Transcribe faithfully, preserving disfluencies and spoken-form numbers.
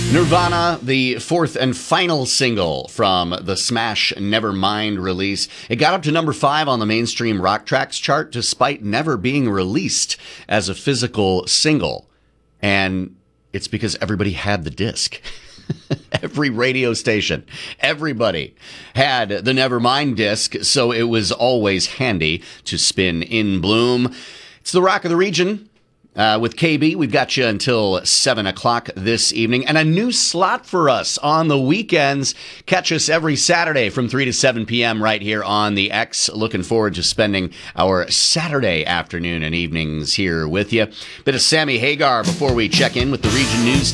Nirvana, the fourth and final single from the Smash Nevermind release. It got up to number five on the mainstream rock tracks chart despite never being released as a physical single. And it's because everybody had the disc. Every radio station, everybody had the Nevermind disc, so it was always handy to spin In Bloom. It's the Rock of the Region. Uh, with K B, we've got you until seven o'clock this evening, and a new slot for us on the weekends. Catch us every Saturday from three to seven p.m. right here on the X. Looking forward to spending our Saturday afternoon and evenings here with you. Bit of Sammy Hagar before we check in with the Region News team.